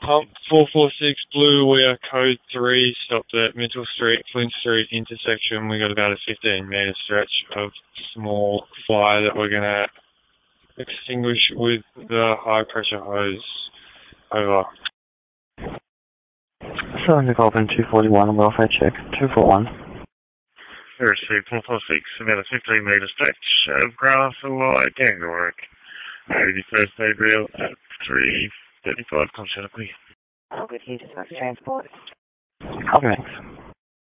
Pump 446 Blue, we are code 3, stopped at Mitchell Street, Flint Street intersection. We got about a 15-metre stretch of small fire that we're going to extinguish with the high-pressure hose. Over. Cylinder Golden 241, welfare check, 241. Here is 446, about a 15-metre stretch of grass or light gangle work. Maybe first aid reel at 3:35 consequently. Good, you just transport. Copy, thanks.